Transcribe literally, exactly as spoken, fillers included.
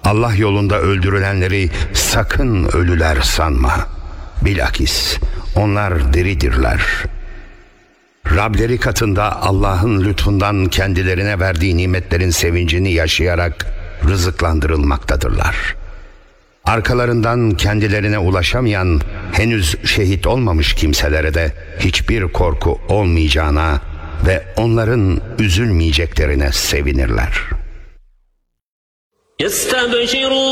Allah yolunda öldürülenleri sakın ölüler sanma. Bilakis onlar diridirler. Rableri katında Allah'ın lütfundan kendilerine verdiği nimetlerin sevincini yaşayarak rızıklandırılmaktadırlar. Arkalarından kendilerine ulaşamayan, henüz şehit olmamış kimselere de hiçbir korku olmayacağına ve onların üzülmeyeceklerine sevinirler.